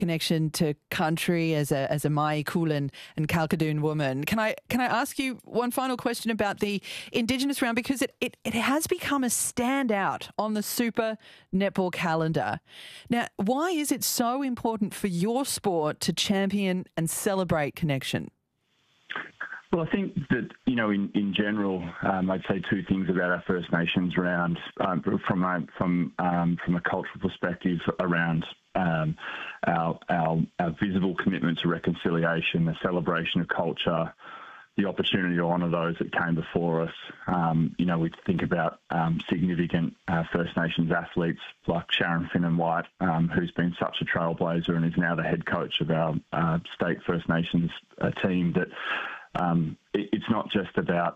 connection to country as a Mai Kulin and Kalkadoon woman. Can I ask you one final question about the Indigenous round, because it has become a standout on the Super Netball calendar. Now, why is it so important for your sport to champion and celebrate connection? Well, I think that, in general, I'd say two things about our First Nations round from a cultural perspective around our visible commitment to reconciliation, the celebration of culture, the opportunity to honour those that came before us. We think about significant First Nations athletes like Sharon Finnan-White, who's been such a trailblazer and is now the head coach of our state First Nations team, that it's not just about,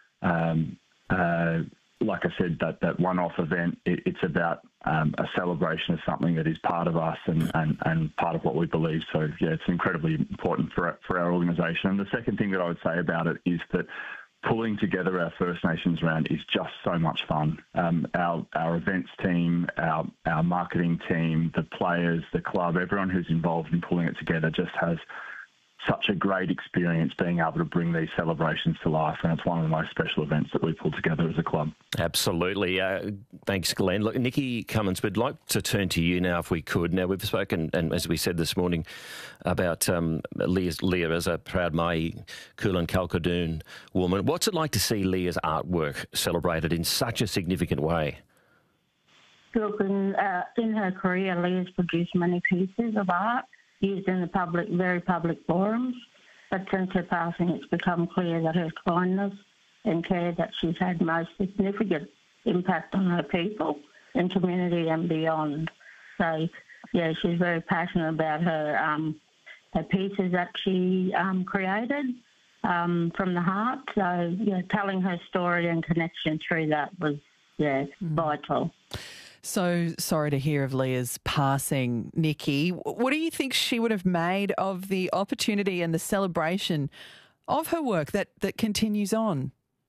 like I said, that one-off event. It's about a celebration of something that is part of us and part of what we believe. So, yeah, it's incredibly important for our organisation. And the second thing that I would say about it is that pulling together our First Nations round is just so much fun. Our events team, our marketing team, the players, the club, everyone who's involved in pulling it together just has such a great experience being able to bring these celebrations to life, and it's one of the most special events that we pull together as a club. Absolutely. Thanks, Glenn. Look, Nikki Cummins, we'd like to turn to you now if we could. Now, we've spoken, and as we said this morning, about Leah as a proud Mai Kulin Kalkadoon woman. What's it like to see Leah's artwork celebrated in such a significant way? Look, in her career, Leah's produced many pieces of art used in the very public forums, but since her passing, it's become clear that her kindness and care that she's had most significant impact on her people and community and beyond. So, yeah, she's very passionate about her pieces that she created from the heart. So, yeah, telling her story and connection through that was, vital. So sorry to hear of Leah's passing, Nikki. What do you think she would have made of the opportunity and the celebration of her work that continues on?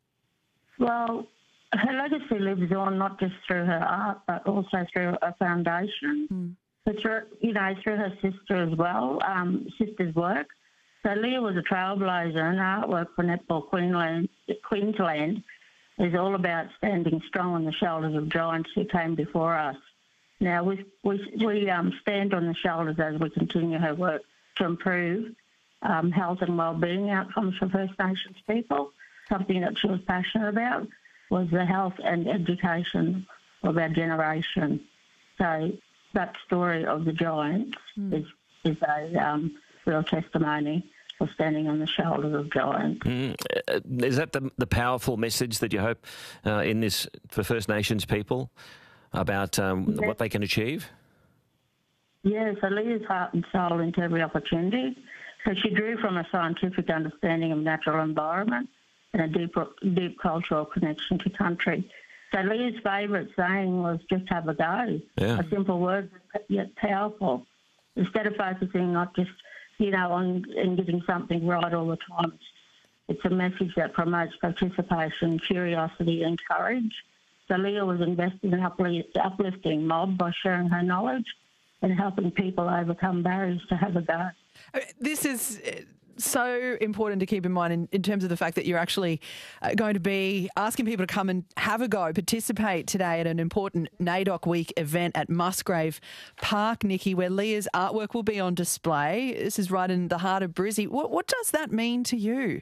Well, her legacy lives on not just through her art, but also through a foundation, but through her sister as well, sister's work. So Leah was a trailblazer, and artwork for Netball Queensland is all about standing strong on the shoulders of giants who came before us. Now, we stand on the shoulders as we continue her work to improve health and wellbeing outcomes for First Nations people. Something that she was passionate about was the health and education of our generation. So that story of the giants is a real testimony for standing on the shoulders of giants. Is that the powerful message that you hope in this for First Nations people about what they can achieve? Yeah, so Leah's heart and soul into every opportunity. So she drew from a scientific understanding of natural environment and a deep cultural connection to country. So Leah's favourite saying was just have a go. Yeah. A simple word, yet powerful. Instead of focusing not just on getting something right all the time. It's a message that promotes participation, curiosity and courage. So Leah was invested in uplifting mob by sharing her knowledge and helping people overcome barriers to have a go. This is so important to keep in mind in terms of the fact that you're actually going to be asking people to come and have a go, participate today at an important NAIDOC Week event at Musgrave Park, Nikki, where Leah's artwork will be on display. This is right in the heart of Brizzy. What does that mean to you?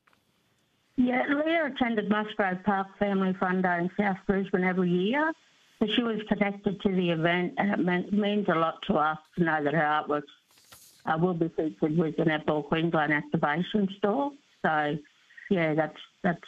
Yeah, Leah attended Musgrave Park Family Fun Day in South Brisbane every year. So she was connected to the event, and it means a lot to us to know that her artwork will be featured with the Netball Queensland activation store. So, yeah, that's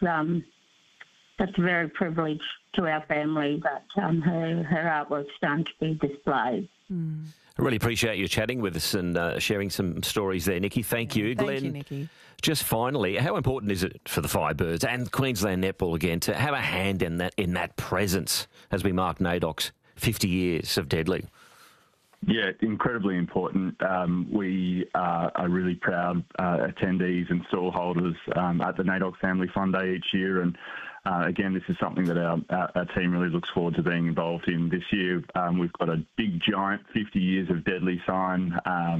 very privileged to our family that her artwork's starting to be displayed. I really appreciate you chatting with us and sharing some stories there, Nikki. Thank you, Glenn. Thank you, Nikki. Just finally, how important is it for the Firebirds and Queensland Netball again to have a hand in that presence as we mark NAIDOC's 50 years of Deadly? Yeah, incredibly important. We are really proud attendees and stall holders at the NAIDOC Family Fun Day each year, and Again, this is something that our team really looks forward to being involved in this year. We've got a big, giant 50 years of Deadly sign